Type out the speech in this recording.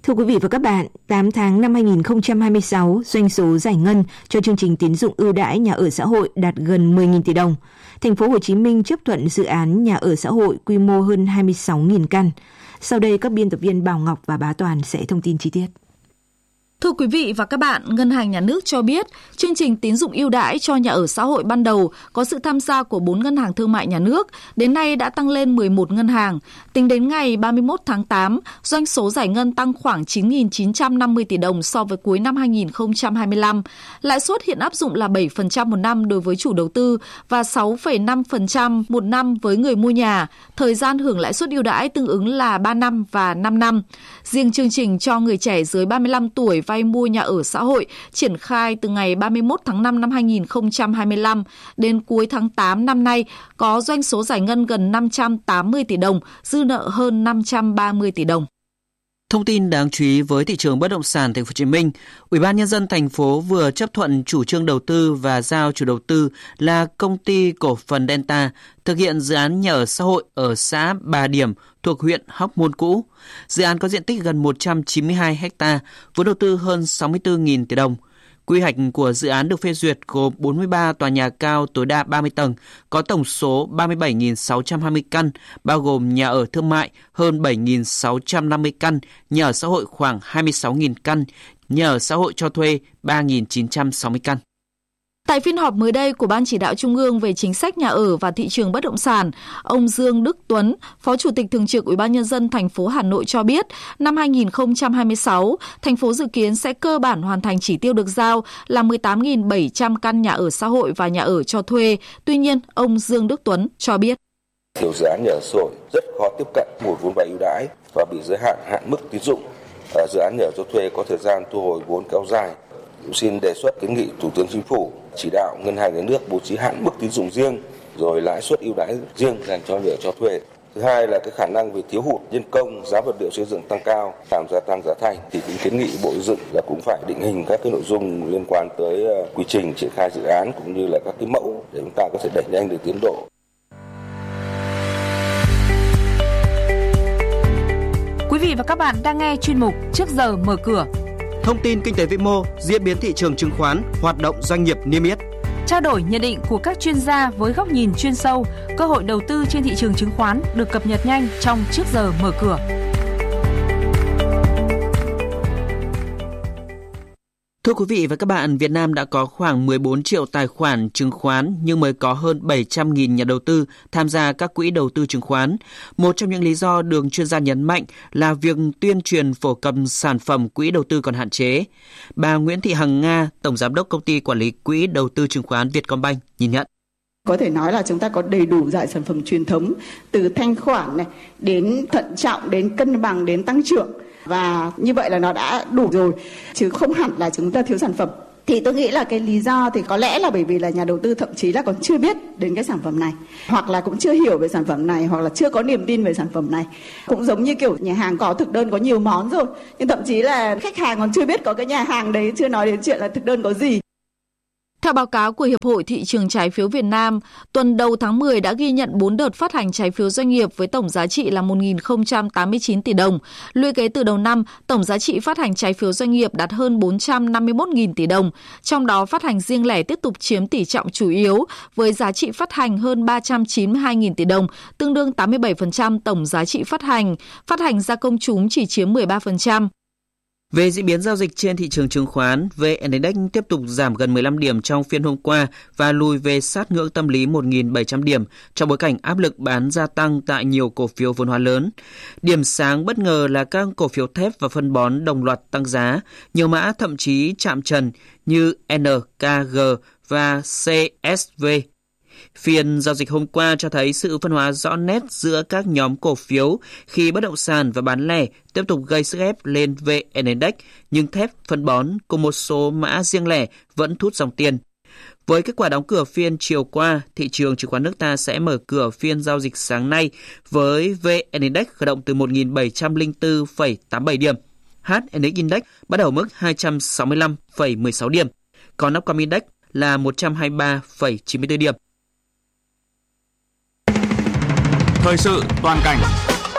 Thưa quý vị và các bạn, 8 tháng năm 2026, doanh số giải ngân cho chương trình tín dụng ưu đãi nhà ở xã hội đạt gần 10.000 tỷ đồng. Thành phố Hồ Chí Minh chấp thuận dự án nhà ở xã hội quy mô hơn 26.000 căn. Sau đây các biên tập viên Bảo Ngọc và Bá Toàn sẽ thông tin chi tiết. Thưa quý vị và các bạn, Ngân hàng Nhà nước cho biết, chương trình tín dụng ưu đãi cho nhà ở xã hội ban đầu có sự tham gia của 4 ngân hàng thương mại nhà nước, đến nay đã tăng lên 11 ngân hàng. Tính đến ngày 31 tháng 8, doanh số giải ngân tăng khoảng 9.950 tỷ đồng so với cuối năm 2025. Lãi suất hiện áp dụng là 7% một năm đối với chủ đầu tư và 6,5% một năm với người mua nhà. Thời gian hưởng lãi suất ưu đãi tương ứng là 3 năm và 5 năm. Riêng chương trình cho người trẻ dưới 35 tuổi vay mua nhà ở xã hội triển khai từ ngày 31 tháng 5 năm 2025 đến cuối tháng 8 năm nay có doanh số giải ngân gần 580 tỷ đồng, dư nợ hơn 530 tỷ đồng. Thông tin đáng chú ý với thị trường bất động sản Thành phố Hồ Chí Minh, Ủy ban Nhân dân thành phố vừa chấp thuận chủ trương đầu tư và giao chủ đầu tư là Công ty Cổ phần Delta thực hiện dự án nhà ở xã hội ở xã Bà Điểm thuộc huyện Hóc Môn cũ. Dự án có diện tích gần 192 ha, vốn đầu tư hơn 64.000 tỷ đồng. Quy hoạch của dự án được phê duyệt gồm 43 tòa nhà cao tối đa 30 tầng, có tổng số 37.620 căn, bao gồm nhà ở thương mại hơn 7.650 căn, nhà ở xã hội khoảng 26.000 căn, nhà ở xã hội cho thuê 3.960 căn. Tại phiên họp mới đây của Ban Chỉ đạo Trung ương về chính sách nhà ở và thị trường bất động sản, ông Dương Đức Tuấn, Phó Chủ tịch Thường trực Ủy ban Nhân dân thành phố Hà Nội cho biết, năm 2026, thành phố dự kiến sẽ cơ bản hoàn thành chỉ tiêu được giao là 18.700 căn nhà ở xã hội và nhà ở cho thuê. Tuy nhiên, ông Dương Đức Tuấn cho biết. Nhiều dự án nhà ở xã hội rất khó tiếp cận nguồn vốn vay ưu đãi và bị giới hạn mức tín dụng. Dự án nhà ở cho thuê có thời gian thu hồi vốn kéo dài. Xin đề xuất kiến nghị Thủ tướng Chính phủ chỉ đạo Ngân hàng Nhà nước bố trí hạn mức tín dụng riêng, rồi lãi suất ưu đãi riêng dành cho nhà ở cho thuê. Thứ hai là cái khả năng về thiếu hụt nhân công, giá vật liệu xây dựng tăng cao, làm gia tăng giá thành thì cũng kiến nghị Bộ Xây dựng là cũng phải định hình các cái nội dung liên quan tới quy trình triển khai dự án cũng như là các cái mẫu để chúng ta có thể đẩy nhanh được tiến độ. Quý vị và các bạn đang nghe chuyên mục Trước giờ mở cửa. Thông tin kinh tế vĩ mô, diễn biến thị trường chứng khoán, hoạt động doanh nghiệp niêm yết. Trao đổi nhận định của các chuyên gia với góc nhìn chuyên sâu, cơ hội đầu tư trên thị trường chứng khoán được cập nhật nhanh trong Trước giờ mở cửa. Thưa quý vị và các bạn, Việt Nam đã có khoảng 14 triệu tài khoản chứng khoán nhưng mới có hơn 700.000 nhà đầu tư tham gia các quỹ đầu tư chứng khoán. Một trong những lý do được chuyên gia nhấn mạnh là việc tuyên truyền phổ cập sản phẩm quỹ đầu tư còn hạn chế. Bà Nguyễn Thị Hằng Nga, Tổng Giám đốc Công ty Quản lý Quỹ Đầu tư Chứng khoán Vietcombank nhìn nhận. Có thể nói là chúng ta có đầy đủ dạng sản phẩm truyền thống từ thanh khoản này, đến thận trọng, đến cân bằng, đến tăng trưởng. Và như vậy là nó đã đủ rồi, chứ không hẳn là chúng ta thiếu sản phẩm. Thì tôi nghĩ là cái lý do thì có lẽ là bởi vì là nhà đầu tư thậm chí là còn chưa biết đến cái sản phẩm này, hoặc là cũng chưa hiểu về sản phẩm này, hoặc là chưa có niềm tin về sản phẩm này. Cũng giống như kiểu nhà hàng có thực đơn có nhiều món rồi, nhưng thậm chí là khách hàng còn chưa biết có cái nhà hàng đấy, chưa nói đến chuyện là thực đơn có gì. Theo báo cáo của Hiệp hội Thị trường Trái phiếu Việt Nam, tuần đầu tháng 10 đã ghi nhận 4 đợt phát hành trái phiếu doanh nghiệp với tổng giá trị là 1.089 tỷ đồng. Lũy kế từ đầu năm, tổng giá trị phát hành trái phiếu doanh nghiệp đạt hơn 451.000 tỷ đồng. Trong đó, phát hành riêng lẻ tiếp tục chiếm tỷ trọng chủ yếu với giá trị phát hành hơn 392.000 tỷ đồng, tương đương 87% tổng giá trị phát hành. Phát hành ra công chúng chỉ chiếm 13%. Về diễn biến giao dịch trên thị trường chứng khoán, VN Index tiếp tục giảm gần 15 điểm trong phiên hôm qua và lùi về sát ngưỡng tâm lý 1.700 điểm trong bối cảnh áp lực bán gia tăng tại nhiều cổ phiếu vốn hóa lớn. Điểm sáng bất ngờ là các cổ phiếu thép và phân bón đồng loạt tăng giá, nhiều mã thậm chí chạm trần như NKG và CSV. Phiên giao dịch hôm qua cho thấy sự phân hóa rõ nét giữa các nhóm cổ phiếu khi bất động sản và bán lẻ tiếp tục gây sức ép lên VN Index, nhưng thép, phân bón cùng một số mã riêng lẻ vẫn hút dòng tiền. Với kết quả đóng cửa phiên chiều qua, thị trường chứng khoán nước ta sẽ mở cửa phiên giao dịch sáng nay với VN Index khởi động từ 1.704,87 điểm. HNX Index bắt đầu mức 265,16 điểm, còn Upcom Index là 123,94 điểm. Thời sự toàn cảnh.